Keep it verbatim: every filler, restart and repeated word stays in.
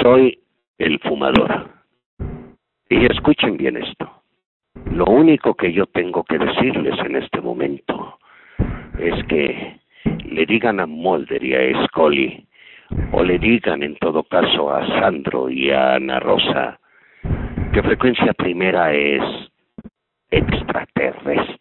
soy el fumador. Y escuchen bien esto. Lo único que yo tengo que decirles en este momento es que le digan a Mulder y a Scully, o le digan en todo caso a Sandro y a Ana Rosa, que Frecuencia Primera es extraterrestre.